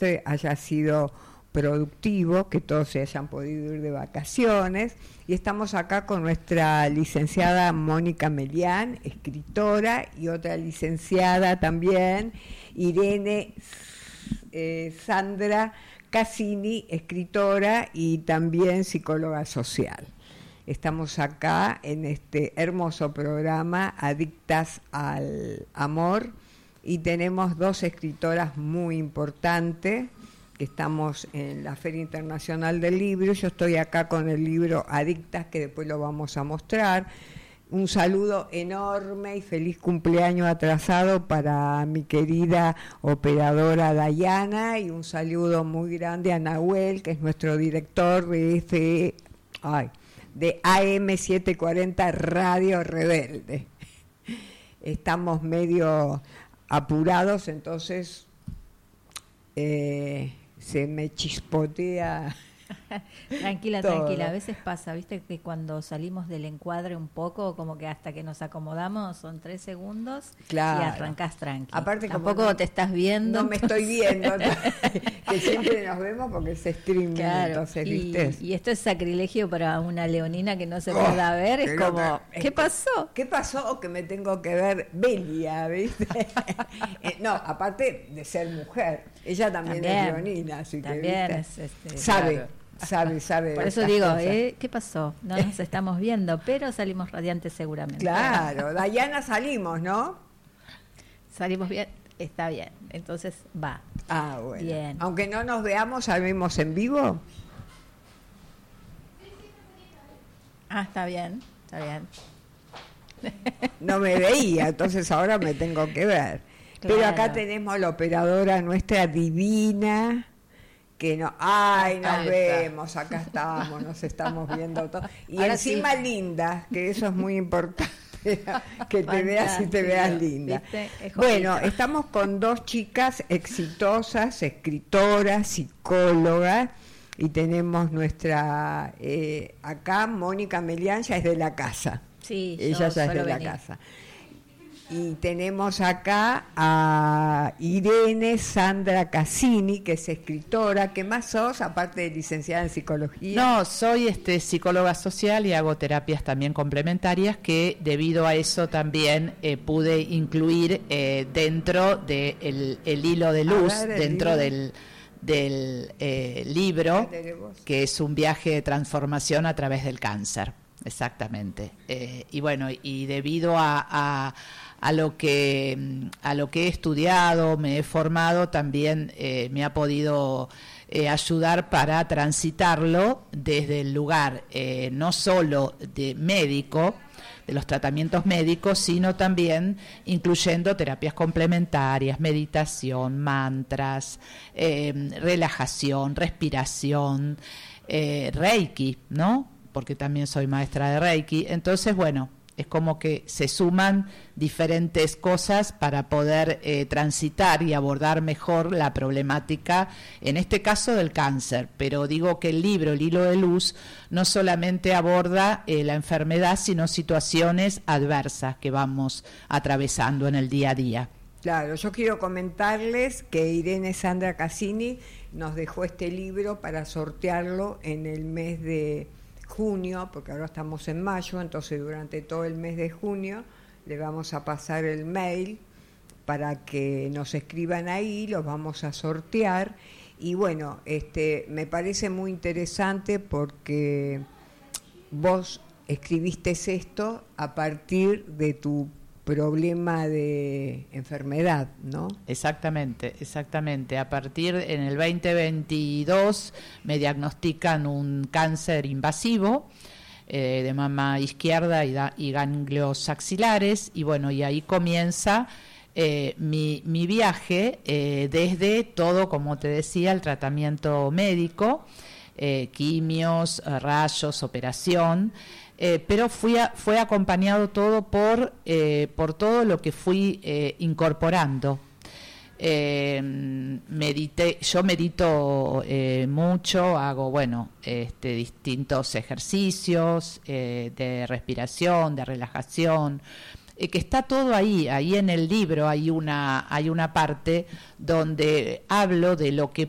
semestre haya sido productivo, que todos se hayan podido ir de vacaciones, y estamos acá con nuestra licenciada Mónica Melián, escritora, y otra licenciada también, Irene Sandra Cassini, escritora y también psicóloga social. Estamos acá en este hermoso programa Adictas al Amor y tenemos dos escritoras muy importantes. Estamos en la Feria Internacional del Libro. Yo estoy acá con el libro Adictas, que después lo vamos a mostrar. Un saludo enorme y feliz cumpleaños atrasado para mi querida operadora Dayana, y un saludo muy grande a Nahuel, que es nuestro director de AM740 Radio Rebelde. Estamos medio apurados, entonces se me chispotea. Tranquila, a veces pasa, viste que cuando salimos del encuadre un poco, como que hasta que nos acomodamos son 3 segundos, claro, y arrancás tranqui. Aparte, tampoco como te estás viendo. No me estoy viendo, que siempre nos vemos porque es streaming, claro, entonces, ¿viste? Y esto es sacrilegio para una leonina que no se pueda ver, es como, ¿qué pasó? ¿Qué pasó? O que me tengo que ver Belia, ¿viste? No, aparte de ser mujer, ella también es leonina, así también que, ¿viste? Sabe. Claro. Sabe. Por eso digo, ¿qué pasó? No nos estamos viendo, pero salimos radiantes seguramente. Claro, Dayana salimos, ¿no? Salimos bien, está bien, entonces va. Ah, bueno. Bien. Aunque no nos veamos, salimos en vivo. Ah, está bien. No me veía, entonces ahora me tengo que ver. Claro. Pero acá tenemos a la operadora nuestra divina, que no, nos vemos, acá estamos, nos estamos viendo todo. Y ahora encima sí, linda, que eso es muy importante, que te veas y te veas linda. Bueno, estamos con dos chicas exitosas, escritoras, psicólogas, y tenemos nuestra, acá Mónica Melián ya es de la casa. Sí, ella ya es de la casa. Y tenemos acá a Irene Sandra Cassini, que es escritora. ¿Qué más sos, aparte de licenciada en psicología? No, soy psicóloga social y hago terapias también complementarias, que debido a eso también pude incluir dentro del hilo de luz, dentro del libro, que es un viaje de transformación a través del cáncer. Exactamente. Y bueno, y debido a lo que he estudiado, me he formado, también me ha podido ayudar para transitarlo desde el lugar no solo de médico, de los tratamientos médicos, sino también incluyendo terapias complementarias, meditación, mantras, relajación, respiración, Reiki, ¿no? Porque también soy maestra de Reiki. Entonces, bueno, es como que se suman diferentes cosas para poder transitar y abordar mejor la problemática, en este caso del cáncer. Pero digo que el libro, El hilo de luz, no solamente aborda la enfermedad, sino situaciones adversas que vamos atravesando en el día a día. Claro, yo quiero comentarles que Irene Sandra Cassini nos dejó este libro para sortearlo en el mes de junio, porque ahora estamos en mayo, entonces durante todo el mes de junio le vamos a pasar el mail para que nos escriban ahí, los vamos a sortear. Y bueno, me parece muy interesante porque vos escribiste esto a partir de tu problema de enfermedad, ¿no? Exactamente. A partir en el 2022 me diagnostican un cáncer invasivo de mama izquierda y ganglios axilares, y bueno, y ahí comienza mi viaje desde todo, como te decía, el tratamiento médico, quimios, rayos, operación. Pero fue acompañado todo por todo lo que fui incorporando. Yo medito mucho, hago distintos ejercicios de respiración, de relajación, que está todo ahí en el libro. Hay una parte donde hablo de lo que